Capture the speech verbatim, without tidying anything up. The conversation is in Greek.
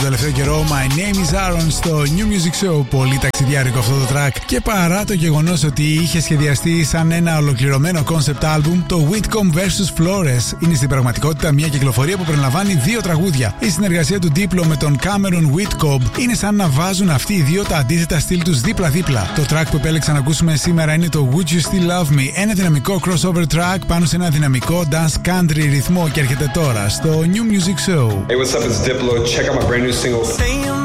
τελευταίο καιρό. My name is Aaron στο New Music Show. Πολύ ταξιδιάρικο αυτό το track. Και παρά το γεγονός ότι είχε σχεδιαστεί σαν ένα ολοκληρωμένο concept album, το Whitcomb versus. Flores είναι στην πραγματικότητα μια κυκλοφορία που περιλαμβάνει δύο τραγούδια. Η συνεργασία του Diplo με τον Cameron Whitcomb είναι σαν να βάζουν αυτοί οι δύο τα αντίθετα στυλ τους δίπλα-δίπλα. Το track που επέλεξα να ακούσουμε σήμερα είναι το Would You Still Love Me, ένα δυναμικό crossover track πάνω σε ένα δυναμικό dance country ρυθμό και έρχεται τώρα στο New Music Show. Hey, what's up? It's Diplo. Check out my brand new single.